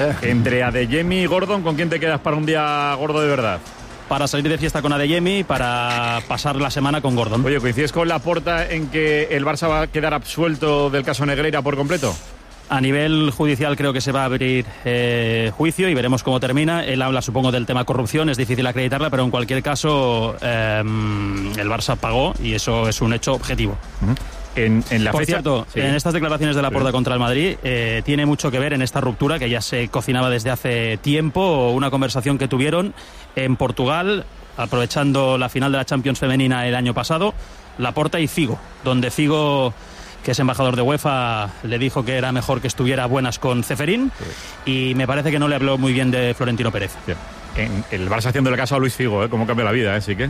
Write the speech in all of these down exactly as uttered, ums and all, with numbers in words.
Entre Adeyemi y Gordon, ¿con quién te quedas para un día gordo de verdad? Para salir de fiesta con Adeyemi, para pasar la semana con Gordon. Oye, ¿coincides con Laporta en que el Barça va a quedar absuelto del caso Negreira por completo? A nivel judicial creo que se va a abrir eh, juicio y veremos cómo termina. Él habla, supongo, del tema corrupción, es difícil acreditarla, pero en cualquier caso eh, el Barça pagó y eso es un hecho objetivo. Uh-huh. En, en la Por fecha, cierto, sí. en estas declaraciones de Laporta sí. contra el Madrid eh, tiene mucho que ver en esta ruptura que ya se cocinaba desde hace tiempo, una conversación que tuvieron en Portugal, aprovechando la final de la Champions femenina el año pasado, Laporta y Figo, donde Figo, que es embajador de UEFA, le dijo que era mejor que estuviera a buenas con Ceferín sí. y me parece que no le habló muy bien de Florentino Pérez. Sí. En el Barça haciéndole caso a Luis Figo, ¿eh? Cómo cambia la vida, ¿eh? Sí que...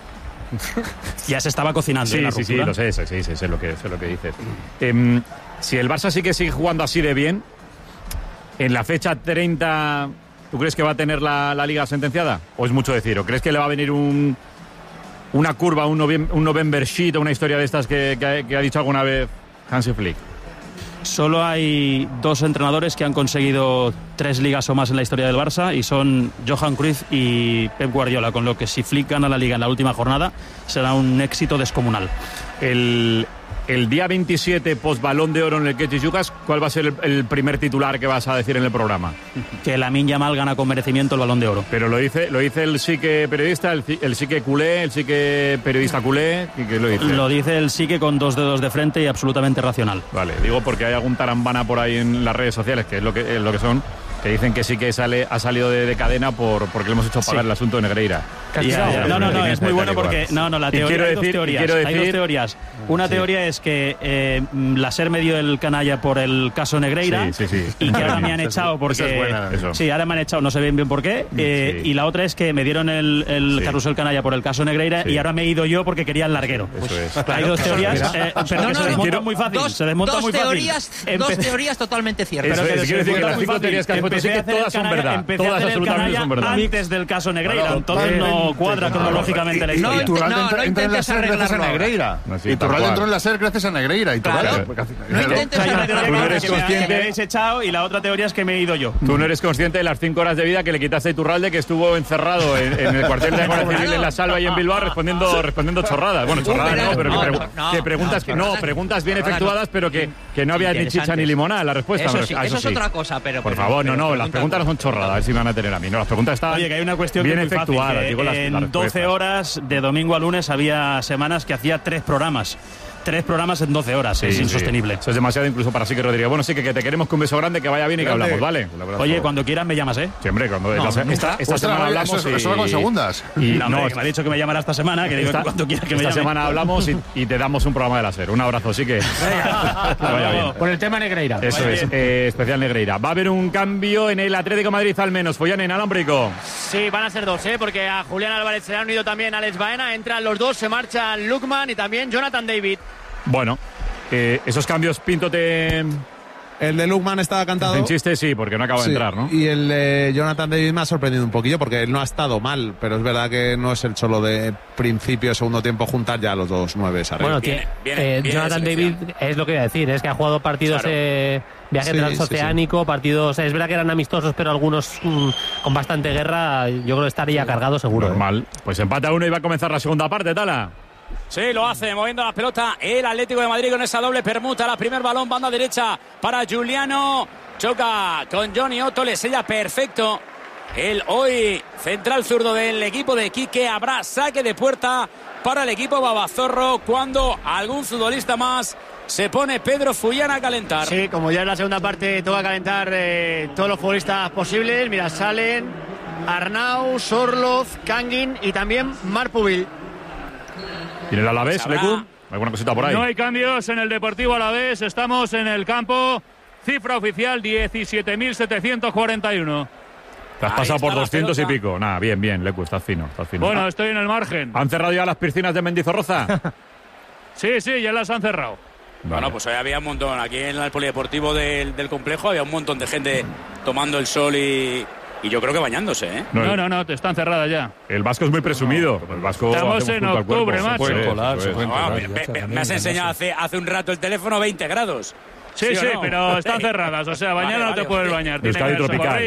Ya se estaba cocinando. Sí, la sí, ruptura. sí, lo sé, sí, sí, sí, sé lo que, sé lo que dices. Eh, si el Barça sí que sigue jugando así de bien, en la fecha treinta, ¿tú crees que va a tener la, la Liga sentenciada? ¿O es mucho decir? ¿O crees que le va a venir un, una curva, un, noviem, un November Sheet o una historia de estas que, que, que ha dicho alguna vez Hansi Flick? Solo hay dos entrenadores que han conseguido tres ligas o más en la historia del Barça y son Johan Cruyff y Pep Guardiola, con lo que si Flick gana la Liga en la última jornada será un éxito descomunal. El, el día veintisiete, post Balón de Oro en el que te jugas, ¿cuál va a ser el, el primer titular que vas a decir en el programa? Que Lamine Yamal gana con merecimiento el Balón de Oro. Pero lo dice, lo dice el psique periodista, el, el psique culé, el psique periodista culé, ¿qué lo dice? Lo dice el psique con dos dedos de frente y absolutamente racional. Vale, digo porque hay algún tarambana por ahí en las redes sociales, que es lo que, es lo que son, que dicen que sí que sale, ha salido de, de cadena por porque le hemos hecho pagar sí. el asunto de Negreira. Ya, ya, no, no, no, es muy bueno porque no, no, la teoría hay dos decir, teorías. Decir, hay dos teorías. Una sí. teoría es que eh, la SER me dio el canalla por el caso Negreira sí, sí, sí. y que ahora me han echado porque es buena, eso. sí, ahora me han echado, no sé bien bien por qué. Eh, sí. Y la otra es que me dieron el, el sí. carrusel canalla por el caso Negreira sí. y ahora me he ido yo porque quería el larguero. Eso pues, es. Hay dos teorías, eh, pero no, que no, se desmontan no, muy fácil. Dos, se desmontan dos muy teorías, fácil. Dos teorías totalmente ciertas. Eso pero es, quiero decir que las cinco teorías que has puesto sí que todas son verdad. Todas absolutamente son verdad. Antes del caso Negreira, entonces no cuadra cronológicamente la historia. Iturralde no, entró, no entró en la intentes SER gracias a Negreira. No, sí, Iturralde entró en la SER gracias a Negreira. Claro. No intentes arreglarlo. Que me habéis echado y la otra teoría es que me he ido yo. Tú no eres consciente de las cinco horas de vida que le quitaste a Iturralde, que estuvo encerrado en, en el cuartel de la Guardia Civil en La Salva y en Bilbao respondiendo, respondiendo chorradas. Bueno, chorradas no, pero que, pregu no, que preguntas que no, preguntas bien efectuadas, pero que, que no había ni chicha ni limonada en la respuesta. Eso, sí, ah, eso, eso es sí. otra cosa, pero... Por pero, favor, pero, no, no, pero, las preguntas no son chorradas, a ver si me van a tener a mí. No, las preguntas están Oye, que hay una cuestión bien que es muy efectuadas. fácil, Digo, las, en las doce horas, de domingo a lunes, había semanas que hacía tres programas. Tres programas en doce horas, sí, es insostenible. Sí. Eso es demasiado incluso para Sique Rodríguez. Bueno, sí que, que te queremos con un beso grande, que vaya bien y que hablamos, ¿vale? Oye, cuando quieras me llamas, ¿eh? Siempre, cuando... No, esta esta, esta semana hablamos eso, y... Eso va con segundas. Y, no, no, hombre, me ha dicho que me llamará esta semana, que digo esta, que cuando quieras que me llame. Esta semana hablamos y, y te damos un programa de la SER. Un abrazo, sí que... que vaya bien. Por el tema Negreira. Eso vaya es, eh, especial Negreira. Va a haber un cambio en el Atlético Madrid al menos. Follán en Alámbrico. Sí, van a ser dos, ¿eh? Porque a Julián Álvarez se le han unido también a Alex Baena. Entran los dos, se marchan Lukman y también Jonathan David. Bueno, eh, esos cambios, Pinto, te... El de Lukman estaba cantado. En chiste sí, porque no acaba sí, de entrar, ¿no? Y el de Jonathan David me ha sorprendido un poquillo porque él no ha estado mal, pero es verdad que no es el solo de principio, segundo tiempo, juntar ya los dos nueve. Bueno, viene, viene, eh, viene Jonathan David es lo que iba a decir, es que ha jugado partidos claro. eh, viaje sí, transoceánico, sí, sí. partidos, es verdad que eran amistosos, pero algunos mmm, con bastante guerra, yo creo que estaría cargado seguro. Normal. ¿eh? Pues empata uno y va a comenzar la segunda parte, Tala. Sí, lo hace, moviendo la pelota el Atlético de Madrid con esa doble permuta. La primer balón, banda derecha para Giuliano. Choca con Johnny Otto, le sella perfecto. El hoy central zurdo del equipo de Quique. Habrá saque de puerta para el equipo babazorro cuando algún futbolista más se pone Pedro Fullán a calentar. Sí, como ya en la segunda parte toca calentar eh, todos los futbolistas posibles. Mira, salen Arnau, Sorloz, Kangin y también Marpubil. ¿Tiene el Alavés, Lecu? ¿Alguna cosita por ahí? No hay cambios en el Deportivo Alavés. Estamos en el campo. Cifra oficial diecisiete mil setecientos cuarenta y uno. Te has pasado por doscientos y pico. Nada, bien, bien, Lecu, estás fino, estás fino. Bueno, estoy en el margen. ¿Han cerrado ya las piscinas de Mendizorroza? Sí, sí, ya las han cerrado. Vale. Bueno, pues hoy había un montón. Aquí en el polideportivo del, del complejo había un montón de gente tomando el sol y... Y yo creo que bañándose, ¿eh? No, no, no, no, te están cerradas ya. El Vasco es muy presumido. El Vasco Estamos en octubre, macho. Se puede colar, se puede colar. Me has enseñado hace, hace un rato el teléfono veinte grados. Sí, ¿Sí o sí, no? pero están cerradas. O sea, mañana Vale, no te vale, puedes ok. bañar. Tiene Euskadi que haber tropical. socorro.